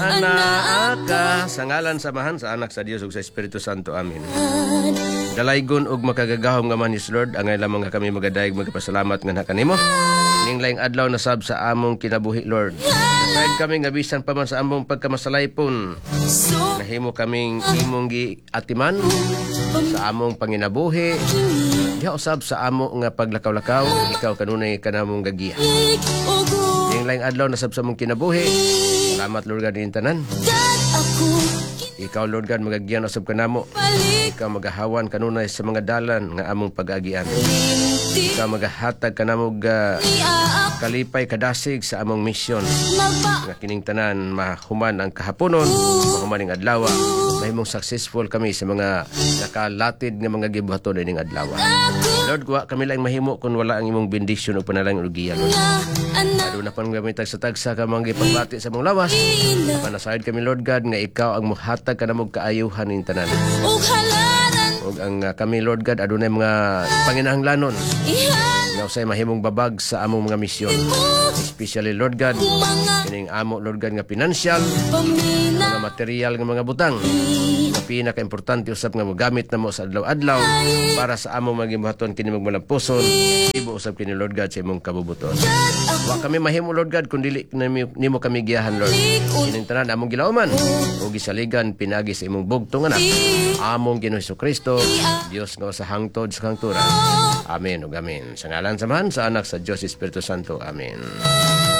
Anaaka sa ngalan samahan sa anak sa Dios ug sa Espiritu Santo. Amen. Dalaygon ug makagagahom nga man is Lord, angay lamang nga kami magadayeg magpasalamat nga kanimo. Ning laing adlaw na sab sa among kinabuhi, Lord. Kahit kami nga bisan pa man sa among pagkamasalaypon, nahimo kaming imong giatiman sa among panginabuhi. Diha usab sa amo nga paglakaw-lakaw, ikaw kanunay kanamong gagiya. Ning laing adlaw na sab sa among kinabuhi. Salamat, Lord God, din tanan. Ikaw, Lord God, magagiyan usab kanamo. Ikaw magahawan kanunay sa mga dalan nga among pag-agian. Ikaw magahatag kanamo kalipay kadasig sa among misyon. Nga kining tanan mahuman ang kahaponon, mahuman ang adlaw. Mahimong successful kami sa mga nakalatid nga mga gibuhaton ning adlaw. Lord, wa kami lang mahimo kung wala ang imong bendisyon o panalangin ug giya, Lord. Aduna pa kami tagsa-tagsa ka mga gipagbati sa mong lawas. Panasayod kami, Lord God, nga ikaw ang muhatag kanamong kaayuhan ning tanan. Ug ang kami, Lord God, adunay mga panginahanglanon nga usay mahimong babag sa among mga misyon. Especially, Lord God, kining amo, Lord God, nga financial, mga material nga mga butang. Nga pinaka-importante usab nga mogamit namo sa adlaw-adlaw para sa among magibuhaton kini magmalampuson. Ibo usab kini, Lord God, sa imong kabubuton. Wa kami mahimo, Lord God, kun dili nimo kami giyahan, Lord. Kining tanan among gilauman ug gisaligan pinagi sa imong bugtong anak, among Ginoong Jesucristo, Dios nga sa hangtod sa hangturan. Amen ug amen. Sa ngalan samahan sa anak sa Dios Espiritu Santo. Amen.